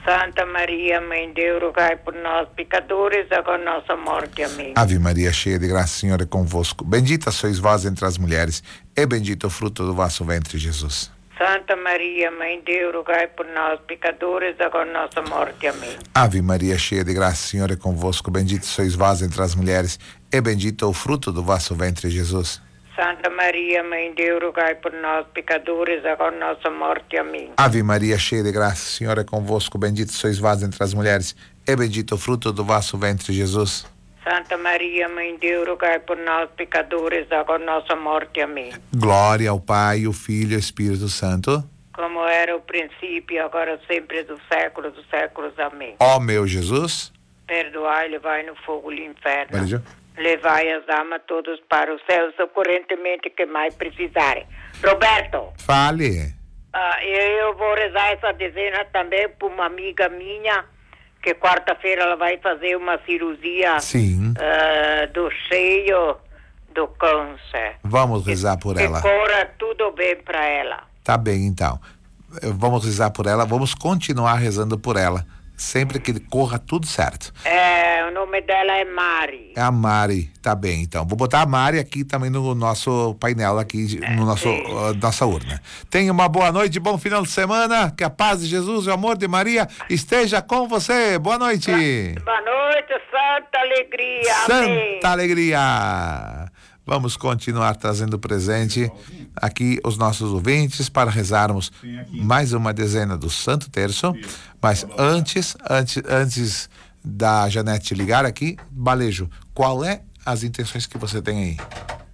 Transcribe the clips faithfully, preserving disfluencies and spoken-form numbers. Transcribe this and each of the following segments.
Santa Maria, Mãe de Deus, rogai por nós, pecadores, agora nossa morte. Amém. Ave Maria, cheia de graça, o Senhor é convosco. Bendita sois vós entre as mulheres, e bendito o fruto do vosso ventre, Jesus. Santa Maria, Mãe de Deus, rogai por nós, pecadores, agora nossa morte. Amém. Ave Maria, cheia de graça, o Senhor é convosco. Bendita sois vós entre as mulheres, e bendito o fruto do vosso ventre, Jesus. Santa Maria, Mãe de Deus, rogai por nós, pecadores, agora nossa morte. Amém. Ave Maria, cheia de graça, o Senhor é convosco. Bendita sois vós entre as mulheres, e bendito o fruto do vosso ventre, Jesus. Santa Maria, Mãe de Deus, rogai por nós, pecadores, agora nossa morte. Amém. Glória ao Pai, o Filho e o Espírito Santo. Como era o princípio, agora sempre do século dos séculos. Amém. Ó meu Jesus. Perdoai, levai no fogo o inferno. Valeu. Levai as almas todas para o céu, socorrentemente que mais precisarem. Roberto. Fale. Uh, eu vou rezar essa dezena também por uma amiga minha, que quarta-feira ela vai fazer uma cirurgia. Sim. Uh, do seio do câncer. Vamos rezar por que ela. Que corra tudo bem para ela. Tá bem, então. Vamos rezar por ela, vamos continuar rezando por ela. Sempre que corra tudo certo. É, o nome dela é Mari. É a Mari, tá bem, então. Vou botar a Mari aqui também no nosso painel, aqui no nosso, uh, nossa urna. Tenha uma boa noite, bom final de semana, que a paz de Jesus e o amor de Maria esteja com você. Boa noite. Boa noite, Santa Alegria. Santa Amém. Alegria. Vamos continuar trazendo presente aqui os nossos ouvintes para rezarmos mais uma dezena do Santo Terço. Mas antes, antes, antes da Janete ligar aqui, Balejo, qual é as intenções que você tem aí?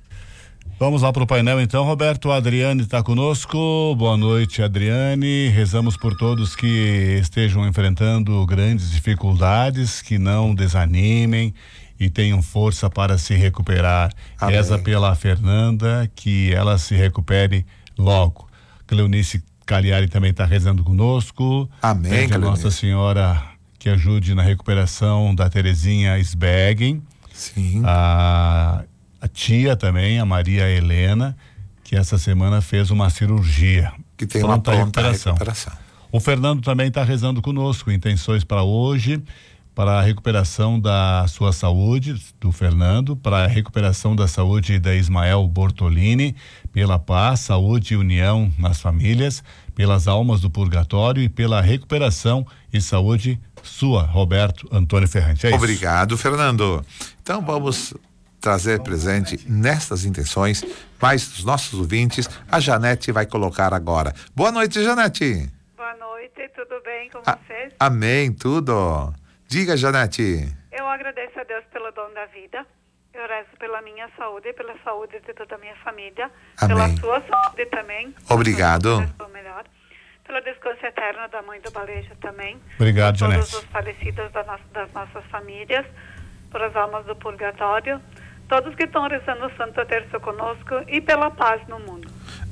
Vamos lá para o painel então, Roberto. A Adriane está conosco. Boa noite, Adriane. Rezamos por todos que estejam enfrentando grandes dificuldades, que não desanimem e tenham força para se recuperar. Amém. Reza pela Fernanda, que ela se recupere logo. Cleonice Cagliari também está rezando conosco. Amém, Pede a Cleonice. Nossa Senhora que ajude na recuperação da Terezinha Sbeggen. Sim. A, a tia também, a Maria Helena, que essa semana fez uma cirurgia. Que tem uma Pronta pronta recuperação. recuperação. O Fernando também está rezando conosco, intenções para hoje, para a recuperação da sua saúde, do Fernando, para a recuperação da saúde da Ismael Bortolini, pela paz, saúde e união nas famílias, pelas almas do purgatório e pela recuperação e saúde sua, Roberto Antônio Ferrante. É isso. Obrigado, Fernando. Então vamos trazer presente nestas intenções mais dos nossos ouvintes. A Janete vai colocar agora. Boa noite, Janete. Boa noite, tudo bem com A- vocês? Amém, tudo. Diga, Janete. Eu agradeço a Deus pelo dom da vida. Eu rezo pela minha saúde, pela saúde de toda a minha família, Amém. pela sua saúde também. Obrigado. Pela sua melhor. Pelo descanso eterno da mãe do Balejo também. Obrigado, por todos Janete. os falecidos da nossa, das nossas famílias, por as almas do purgatório, todos que estão rezando o Santo Terço conosco e pela paz no mundo.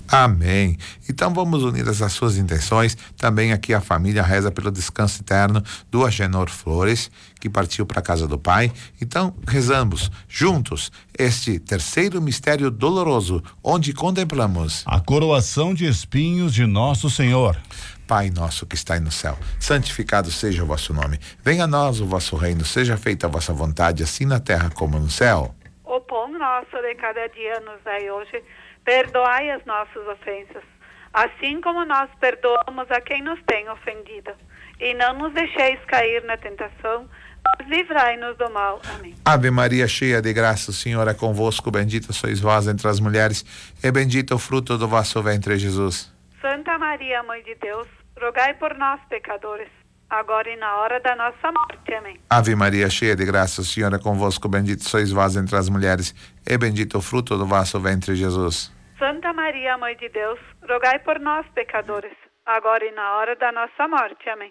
Amém. Então vamos unir as suas intenções. Também aqui a família reza pelo descanso eterno do Agenor Flores, que partiu para a casa do Pai. Então rezamos juntos este terceiro mistério doloroso, onde contemplamos A coroação de espinhos de Nosso Senhor. Pai nosso que estais no céu, santificado seja o vosso nome. Venha a nós o vosso reino, seja feita a vossa vontade, assim na terra como no céu. O pão nosso de cada dia nos dai hoje. Perdoai as nossas ofensas, assim como nós perdoamos a quem nos tem ofendido. E não nos deixeis cair na tentação, mas livrai-nos do mal. Amém. Ave Maria, cheia de graça, o Senhor é convosco. Bendita sois vós entre as mulheres, e bendito o fruto do vosso ventre, Jesus. Santa Maria, Mãe de Deus, rogai por nós, pecadores, agora e na hora da nossa morte. Amém. Ave Maria, cheia de graça, o Senhor é convosco. Bendito sois vós entre as mulheres, e bendito o fruto do vosso ventre, Jesus. Santa Maria, Mãe de Deus, rogai por nós, pecadores, agora e na hora da nossa morte. Amém.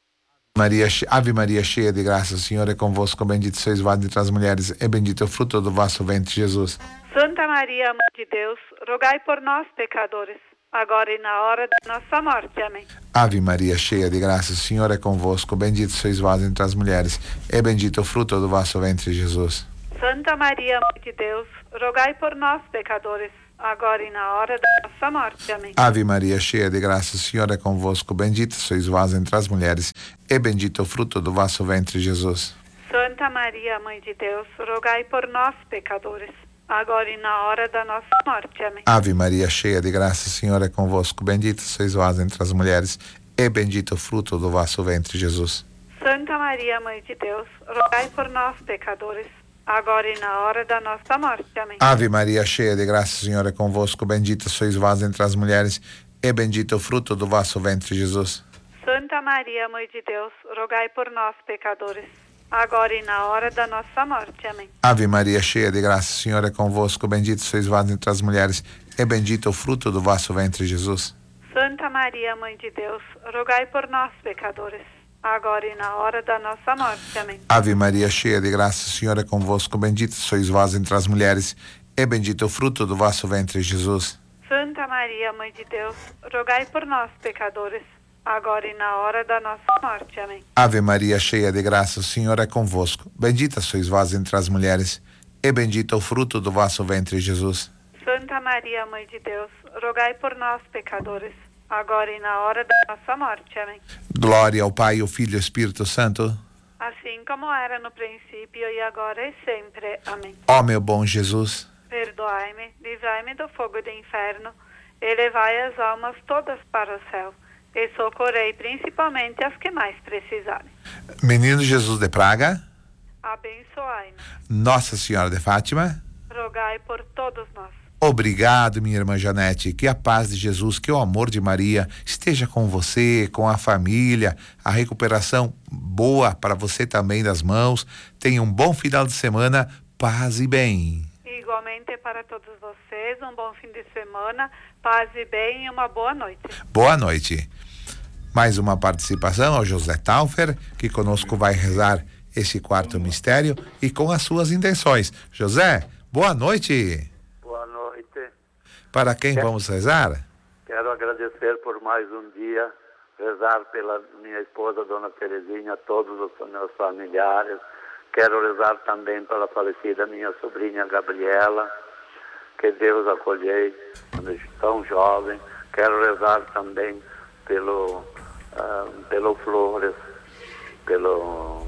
Maria, Ave Maria, cheia de graça, o Senhor é convosco. Bendito sois vós entre as mulheres, e bendito o fruto do vosso ventre, Jesus. Santa Maria, Mãe de Deus, rogai por nós, pecadores, agora e na hora da nossa morte. Amém. Ave Maria, cheia de graça, o Senhor é convosco. Bendito sois vós entre as mulheres, e bendito o fruto do vosso ventre, Jesus. Santa Maria, Mãe de Deus, rogai por nós, pecadores, agora e na hora da nossa morte. Amém. Ave Maria, cheia de graça, o Senhor é convosco. Bendita sois vós entre as mulheres, e bendito o fruto do vosso ventre, Jesus. Santa Maria, Mãe de Deus, rogai por nós, pecadores, agora e na hora da nossa morte. Amém. Ave Maria, cheia de graça, o Senhor é convosco. Bendita sois vós entre as mulheres, e bendito o fruto do vosso ventre, Jesus. Santa Maria, Mãe de Deus, rogai por nós, pecadores, agora e na hora da nossa morte. Amém. Ave Maria, cheia de graça, o Senhor é convosco. Bendita sois vós entre as mulheres, e bendito o fruto do vosso ventre, Jesus. Santa Maria, Mãe de Deus, rogai por nós, pecadores, agora e na hora da nossa morte. Amém. Ave Maria, cheia de graça, o Senhor é convosco. Bendita sois vós entre as mulheres, e bendito o fruto do vosso ventre, Jesus. Santa Maria, Mãe de Deus, rogai por nós, pecadores, agora e na hora da nossa morte. Amém. Ave Maria, cheia de graça, o Senhor é convosco. Bendita sois vós entre as mulheres, e bendito o fruto do vosso ventre, Jesus. Santa Maria, Mãe de Deus, rogai por nós, pecadores, agora e na hora da nossa morte. Amém. Ave Maria, cheia de graça, o Senhor é convosco. Bendita sois vós entre as mulheres, e bendito o fruto do vosso ventre, Jesus. Santa Maria, Mãe de Deus, rogai por nós, pecadores, agora e na hora da nossa morte. Amém. Glória ao Pai, ao Filho e ao Espírito Santo. Assim como era no princípio e agora e sempre. Amém. Ó meu bom Jesus, perdoai-me, livrai-me do fogo do inferno, e levai as almas todas para o céu, e socorrei principalmente as que mais precisarem. Menino Jesus de Praga, abençoai-nos. Nossa Senhora de Fátima, rogai por todos nós. Obrigado, minha irmã Janete. Que a paz de Jesus, que o amor de Maria esteja com você, com a família, a recuperação boa para você também das mãos. Tenha um bom final de semana, paz e bem. Igualmente para todos vocês, um bom fim de semana, paz e bem e uma boa noite. Boa noite. Mais uma participação ao José Taufer, que conosco vai rezar esse quarto mistério e com as suas intenções. José, boa noite. Boa noite. Para quem Quero, vamos rezar? Quero agradecer por mais um dia, rezar pela minha esposa, Dona Terezinha, todos os meus familiares. Quero rezar também pela falecida minha sobrinha Gabriela, que Deus acolhei quando tão jovem. Quero rezar também pelo, uh, pelo Flores, pelo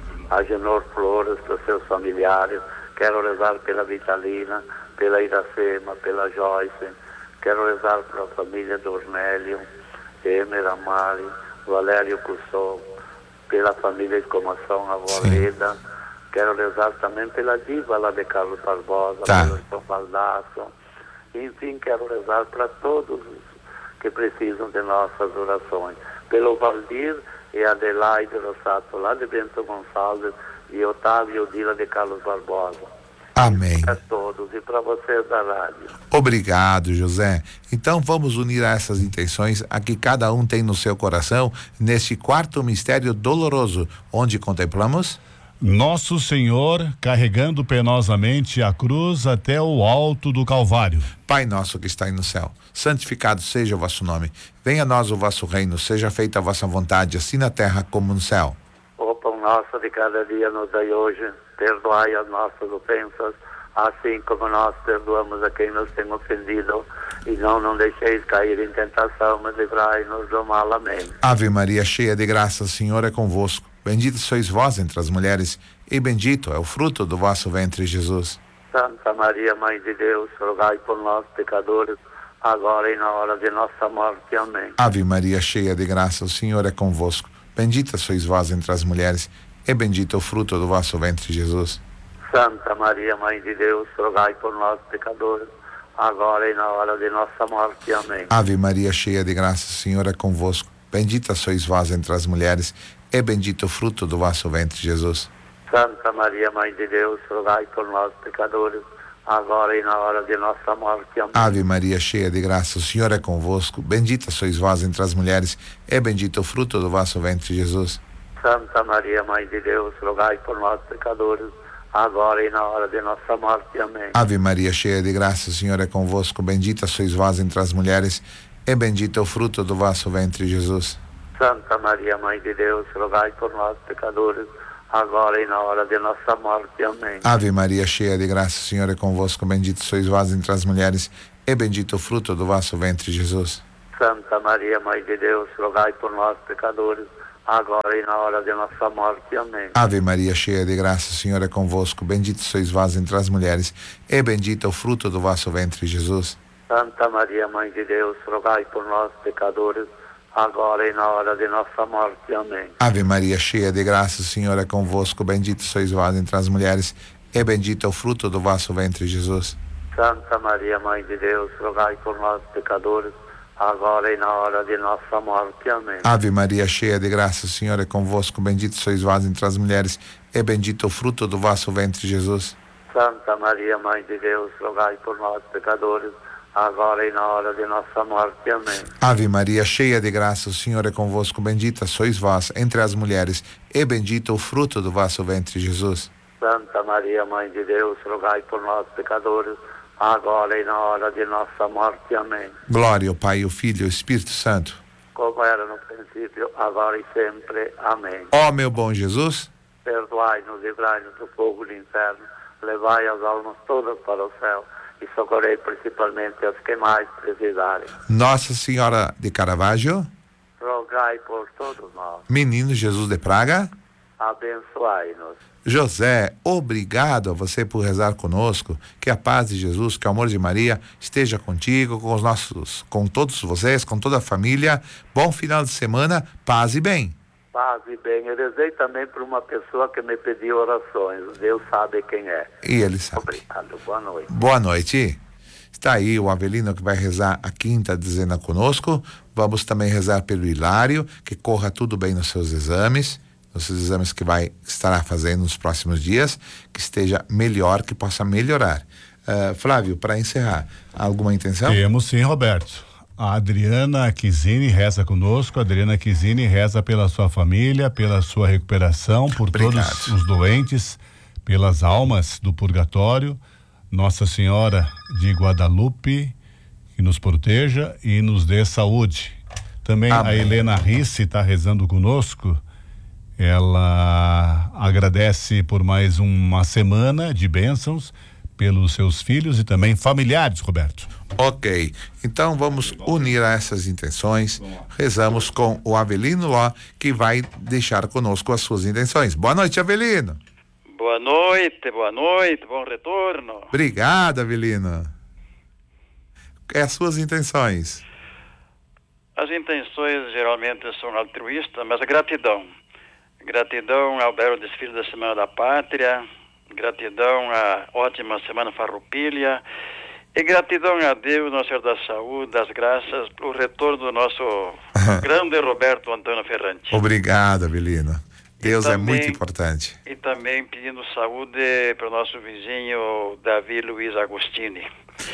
Agenor Flores, pelos seus familiares. Quero rezar pela Vitalina, pela Iracema, pela Joyce. Quero rezar pela família do Ornélio, Emer, Amari, Valério Cussou, pela família de Comação, a avó Leda. Quero rezar também pela diva lá de Carlos Barbosa, tá. pelo São Baldasso. Enfim, quero rezar para todos que precisam de nossas orações. Pelo Valdir e Adelaide Rossato, lá de Bento Gonçalves, e Otávio e Odila de Carlos Barbosa. Amém. Para todos e para vocês da rádio. Obrigado, José. Então vamos unir a essas intenções a que cada um tem no seu coração neste quarto mistério doloroso, onde contemplamos Nosso Senhor carregando penosamente a cruz até o alto do Calvário. Pai nosso que está no céu, santificado seja o vosso nome. Venha a nós o vosso reino, seja feita a vossa vontade, assim na terra como no céu. O pão nosso de cada dia nos dai hoje, perdoai as nossas ofensas, assim como nós perdoamos a quem nos tem ofendido, e não nos deixeis cair em tentação, mas livrai-nos do mal. Amém. Ave Maria, cheia de graça, o Senhor é convosco. Bendita sois vós entre as mulheres, e bendito é o fruto do vosso ventre, Jesus. Santa Maria, Mãe de Deus, rogai por nós, pecadores, agora e na hora de nossa morte. Amém. Ave Maria, cheia de graça, o Senhor é convosco. Bendita sois vós entre as mulheres, e bendito é o fruto do vosso ventre, Jesus. Santa Maria, Mãe de Deus, rogai por nós, pecadores, agora e na hora de nossa morte. Amém. Ave Maria, cheia de graça, o Senhor é convosco. Bendita sois vós entre as mulheres, e bendito o fruto do vosso ventre, Jesus. Santa Maria, Mãe de Deus, rogai por nós, pecadores, agora e na hora de nossa morte. Amém. Ave Maria, cheia de graça, o Senhor é convosco. Bendita sois vós entre as mulheres, e bendito o fruto do vosso ventre, Jesus. Santa Maria, Mãe de Deus, rogai por nós, pecadores, agora e na hora de nossa morte. Amém. Ave Maria, cheia de graça, o Senhor é convosco. Bendita sois vós entre as mulheres, e bendito o fruto do vosso ventre, Jesus. Santa Maria, Mãe de Deus, rogai por nós, pecadores, agora e na hora de nossa morte. Amém. Ave Maria, cheia de graça, o Senhor é convosco. Bendito sois vós entre as mulheres, e bendito o fruto do vosso ventre, Jesus. Santa Maria, Mãe de Deus, rogai por nós, pecadores, agora e na hora de nossa morte. Amém. Ave Maria, cheia de graça, o Senhor é convosco. Bendito sois vós entre as mulheres, e bendito o fruto do vosso ventre, Jesus. Santa Maria, Mãe de Deus, rogai por nós, pecadores, agora e na hora de nossa morte. Amém. Ave Maria, cheia de graça, o Senhor é convosco. Bendito sois vós entre as mulheres, e bendito o fruto do vosso ventre, Jesus. Santa Maria, Mãe de Deus, rogai por nós, pecadores, agora e na hora de nossa morte. Amém. Ave Maria, cheia de graça, o Senhor é convosco. Bendito sois vós entre as mulheres, e bendito o fruto do vosso ventre, Jesus. Santa Maria, Mãe de Deus, rogai por nós, pecadores, agora e na hora de nossa morte. Amém. Ave Maria, cheia de graça, o Senhor é convosco. Bendita sois vós entre as mulheres, e bendito o fruto do vosso ventre, Jesus. Santa Maria, Mãe de Deus, rogai por nós, pecadores, agora e na hora de nossa morte. Amém. Glória ao Pai, ao Filho e ao Espírito Santo. Como era no princípio, agora e sempre. Amém. Ó meu bom Jesus, perdoai-nos e livrai-nos do fogo do inferno, levai as almas todas para o céu e socorrei principalmente as que mais precisarem. Nossa Senhora de Caravaggio, rogai por todos nós. Menino Jesus de Praga, abençoai-nos. José, obrigado a você por rezar conosco. Que a paz de Jesus, que o amor de Maria esteja contigo, com os nossos, com todos vocês, com toda a família. Bom final de semana, paz e bem. Paz e bem. Eu rezei também por uma pessoa que me pediu orações. Deus sabe quem é. E ele sabe. Obrigado. Boa noite. Boa noite. Está aí o Avelino que vai rezar a quinta dezena conosco. Vamos também rezar pelo Hilário, que corra tudo bem nos seus exames. Os exames que vai estará fazendo nos próximos dias, que esteja melhor, que possa melhorar. Uh, Flávio, para encerrar, alguma intenção? Temos sim, Roberto. A Adriana Kizini reza conosco. A Adriana Kizini reza pela sua família, pela sua recuperação, por Obrigado. Todos os doentes, pelas almas do purgatório. Nossa Senhora de Guadalupe, que nos proteja e nos dê saúde. Também Amém. A Helena Risse está rezando conosco. Ela agradece por mais uma semana de bênçãos pelos seus filhos e também familiares, Roberto. Ok, então vamos unir a essas intenções. Rezamos com o Avelino Ló, que vai deixar conosco as suas intenções. Boa noite, Avelino. Boa noite, boa noite, bom retorno. Obrigado, Avelino. É as suas intenções? As intenções geralmente são altruístas, mas a gratidão. Gratidão ao belo desfile da Semana da Pátria, gratidão à ótima Semana Farroupilha e gratidão a Deus, Nosso Senhor da Saúde, das graças, pelo retorno do nosso grande Roberto Antônio Ferrante. Obrigado, Avelino. Deus também, é muito importante. E também pedindo saúde para o nosso vizinho Davi Luiz Agostini.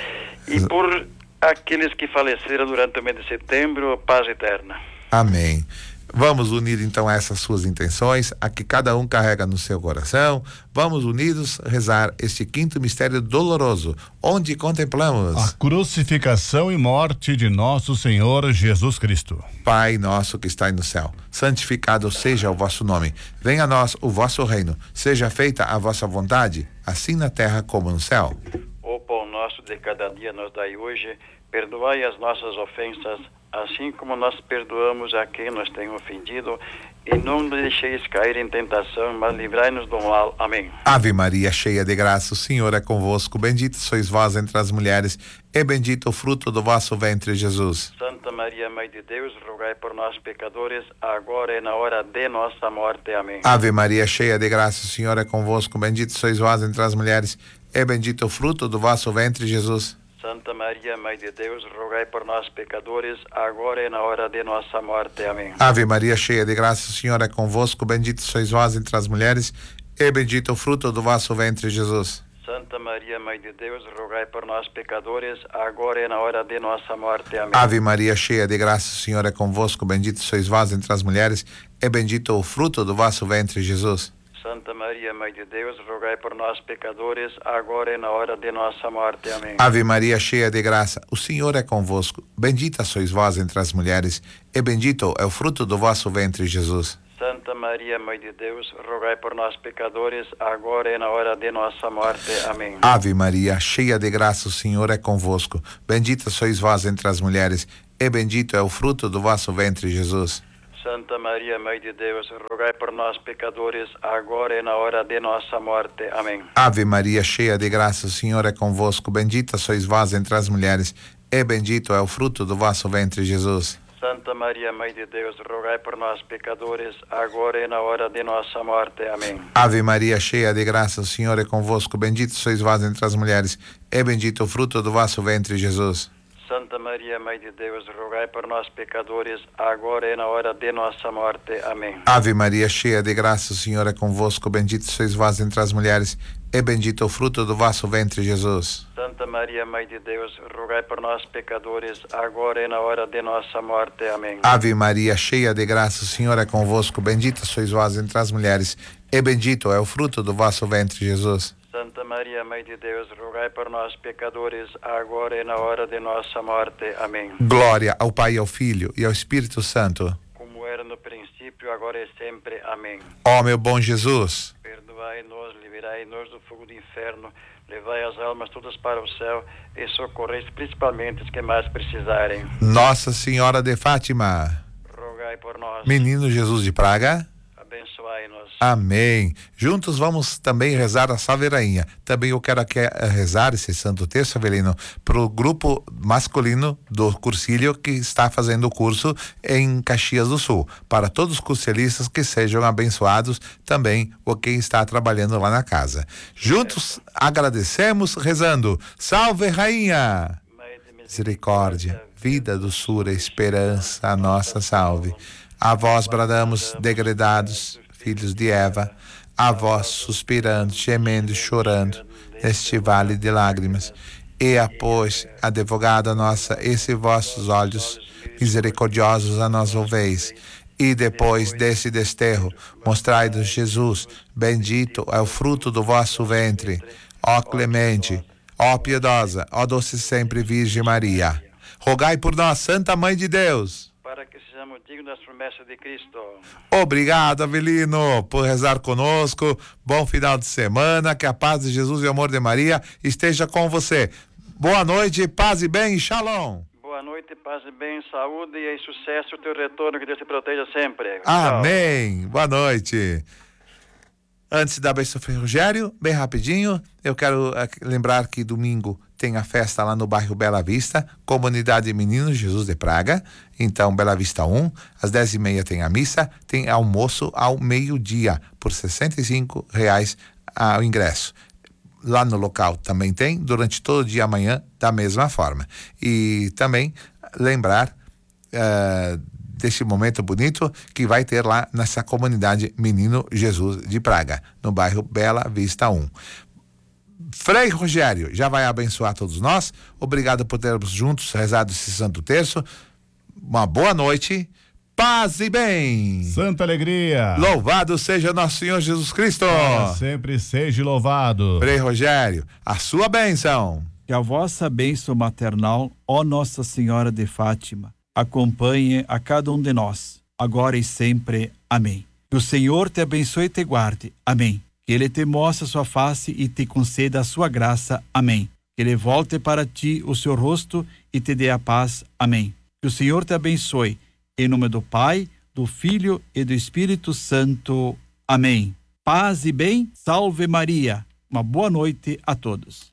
E por aqueles que faleceram durante o mês de setembro, paz eterna. Amém. Vamos unir então essas suas intenções, a que cada um carrega no seu coração. Vamos unidos rezar este quinto mistério doloroso, onde contemplamos a crucificação e morte de nosso Senhor Jesus Cristo. Pai nosso que estais no céu, santificado seja o vosso nome. Venha a nós o vosso reino. Seja feita a vossa vontade, assim na terra como no céu. O pão nosso de cada dia nos dai hoje. Perdoai as nossas ofensas, assim como nós perdoamos a quem nos tem ofendido, e não nos deixeis cair em tentação, mas livrai-nos do mal. Amém. Ave Maria, cheia de graça, o Senhor é convosco. Bendita sois vós entre as mulheres, e bendito o fruto do vosso ventre, Jesus. Santa Maria, Mãe de Deus, rogai por nós, pecadores, agora e na hora de nossa morte. Amém. Ave Maria, cheia de graça, o Senhor é convosco. Bendito sois vós entre as mulheres, e bendito o fruto do vosso ventre, Jesus. Santa Maria, Mãe de Deus, rogai por nós, pecadores, agora e na hora de nossa morte. Amém. Ave Maria, cheia de graça, o Senhor é convosco. Bendito sois vós entre as mulheres, e bendito o fruto do vosso ventre, Jesus. Santa Maria, Mãe de Deus, rogai por nós, pecadores, agora e na hora de nossa morte. Amém. Ave Maria, cheia de graça, o Senhor é convosco. Bendito sois vós entre as mulheres, e bendito o fruto do vosso ventre, Jesus. Santa Maria, Mãe de Deus, rogai por nós, pecadores, agora e na hora de nossa morte. Amém. Ave Maria, cheia de graça, o Senhor é convosco. Bendita sois vós entre as mulheres, e bendito é o fruto do vosso ventre, Jesus. Santa Santa Maria, Mãe de Deus, rogai por nós, pecadores, agora e na hora de nossa morte. Amém. Ave Maria, cheia de graça, o Senhor é convosco. Bendita sois vós entre as mulheres, e bendito é o fruto do vosso ventre, Jesus. Santa Maria, Mãe de Deus, rogai por nós, pecadores, agora e na hora de nossa morte. Amém. Ave Maria, cheia de graça, o Senhor é convosco. Bendita sois vós entre as mulheres, e bendito é o fruto do vosso ventre, Jesus. Santa Maria, Mãe de Deus, rogai por nós, pecadores, agora e na hora de nossa morte. Amém. Ave Maria, cheia de graça, o Senhor é convosco. Bendito sois vós entre as mulheres, e bendito o fruto do vosso ventre, Jesus. Santa Maria, Mãe de Deus, rogai por nós, pecadores, agora e na hora de nossa morte. Amém. Ave Maria, cheia de graça, o Senhor é convosco. Bendito sois vós entre as mulheres, e bendito o fruto do vosso ventre, Jesus. Santa Maria, Mãe de Deus, rogai por nós, pecadores, agora e na hora de nossa morte. Amém. Ave Maria, cheia de graça, o Senhor é convosco. Bendita sois vós entre as mulheres, e bendito é o fruto do vosso ventre, Jesus. Santa Maria, Mãe de Deus, rogai por nós, pecadores, agora e na hora de nossa morte. Amém. Glória ao Pai, ao Filho e ao Espírito Santo. Como era no princípio, agora e sempre. Amém. Ó meu bom Jesus, perdoai-nos, livrai-nos do fogo do inferno, levai as almas todas para o céu e socorreis principalmente os que mais precisarem. Nossa Senhora de Fátima, rogai por nós. Menino Jesus de Praga, abençoai-nos. Amém. Juntos vamos também rezar a Salve Rainha. Também eu quero aqui rezar esse Santo Terço, Avelino, para o grupo masculino do Cursilho que está fazendo o curso em Caxias do Sul. Para todos os cursilistas que sejam abençoados, também o quem está trabalhando lá na casa. Juntos agradecemos rezando Salve Rainha, misericórdia, vida, doçura, esperança, a nossa salve. A vós bradamos, degredados, filhos de Eva, a vós suspirando, gemendo e chorando, neste vale de lágrimas. E a, pois, advogada nossa, esses vossos olhos misericordiosos a nós volveis. E depois desse desterro, mostrai-nos Jesus, bendito é o fruto do vosso ventre. Ó clemente, ó piedosa, ó doce sempre Virgem Maria, rogai por nós, Santa Mãe de Deus, para que sejamos dignos das promessas de Cristo. Obrigado, Avelino, por rezar conosco. Bom final de semana, que a paz de Jesus e o amor de Maria esteja com você. Boa noite, paz e bem, shalom. Boa noite, paz e bem, saúde e sucesso o teu retorno, que Deus te proteja sempre. Amém. Tchau. Boa noite. Antes da bênção Rogério, bem rapidinho, eu quero lembrar que domingo tem a festa lá no bairro Bela Vista, Comunidade Menino Jesus de Praga. Então, Bela Vista um, às dez e meia tem a missa, tem almoço ao meio-dia, por sessenta e cinco reais o ingresso. Lá no local também tem, durante todo o dia amanhã, da mesma forma. E também lembrar uh, desse momento bonito que vai ter lá nessa comunidade Menino Jesus de Praga, no bairro Bela Vista um. Frei Rogério já vai abençoar todos nós. Obrigado por termos juntos rezado esse Santo Terço. Uma boa noite, paz e bem. Santa alegria. Louvado seja nosso Senhor Jesus Cristo. Para sempre seja louvado. Frei Rogério, a sua bênção. Que a vossa bênção maternal, ó Nossa Senhora de Fátima, acompanhe a cada um de nós, agora e sempre. Amém. Que o Senhor te abençoe e te guarde. Amém. Que Ele te mostre a sua face e te conceda a sua graça. Amém. Que Ele volte para ti o seu rosto e te dê a paz. Amém. Que o Senhor te abençoe. Em nome do Pai, do Filho e do Espírito Santo. Amém. Paz e bem. Salve Maria. Uma boa noite a todos.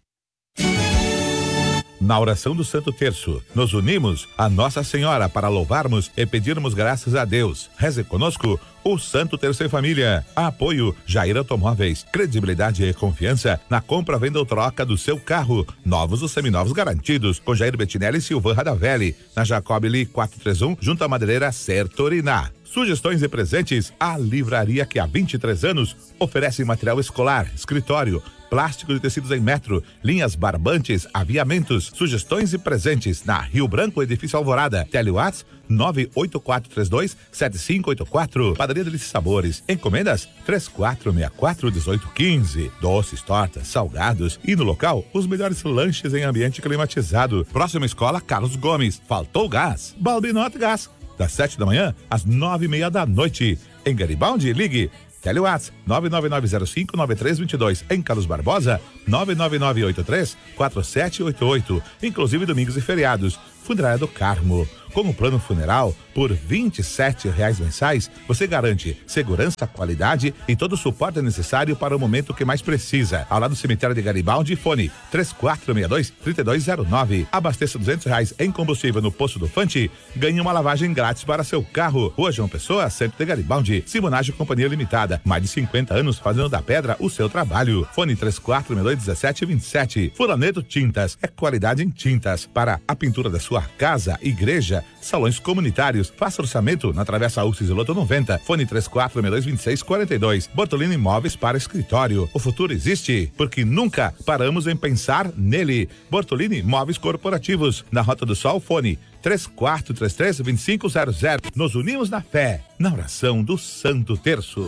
Na oração do Santo Terço, nos unimos a Nossa Senhora para louvarmos e pedirmos graças a Deus. Reze conosco o Santo Terço em Família. Apoio Jair Automóveis. Credibilidade e confiança na compra, venda ou troca do seu carro. Novos ou seminovos garantidos. Com Jair Bettinelli e Silvan Radavelli. Na Jacob Lee quatrocentos e trinta e um, junto à Madeireira Sertoriná. Sugestões e presentes, a livraria que há vinte e três anos oferece material escolar, escritório, plásticos e tecidos em metro, linhas barbantes, aviamentos. Sugestões e presentes na Rio Branco, Edifício Alvorada. Telewatts nove oito quatro três dois sete cinco oito quatro. Padaria Delícia Sabores. Encomendas três quatro seis quatro um oito um cinco. Doces, tortas, salgados e no local os melhores lanches em ambiente climatizado. Próxima escola Carlos Gomes. Faltou gás? Balbinote Gás. Das sete da manhã às nove e meia da noite. Em Garibaldi, ligue Telewatts nove nove nove zero cinco nove três dois dois. Em Carlos Barbosa, nove nove nove oito três quatro sete oito oito. Inclusive domingos e feriados. Funerária do Carmo. Com o plano funeral, por vinte e sete reais mensais, você garante segurança, qualidade e todo o suporte necessário para o momento que mais precisa. Ao lado do cemitério de Garibaldi, fone três quatro seis dois, três dois zero nove. Abasteça duzentos reais em combustível no posto do Fante, ganhe uma lavagem grátis para seu carro. Rua João Pessoa, centro de Garibaldi. Simonagem Companhia Limitada. Mais de cinquenta anos fazendo da pedra o seu trabalho. Fone três quatro seis dois, um sete dois sete. Furanedo Tintas. É qualidade em tintas para a pintura da sua casa, igreja, salões comunitários. Faça orçamento na Travessa Alces Loto noventa. Fone três quatro seis dois, dois seis quatro dois. Bortolini Imóveis para escritório. O futuro existe porque nunca paramos em pensar nele. Bortolini Imóveis Corporativos. Na Rota do Sol, fone três quatro três três, dois cinco zero zero. Nos unimos na fé, na oração do Santo Terço.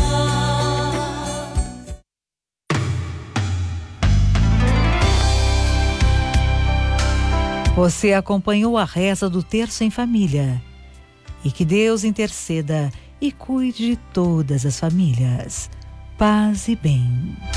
Você acompanhou a reza do Terço em Família. E que Deus interceda e cuide de todas as famílias. Paz e bem.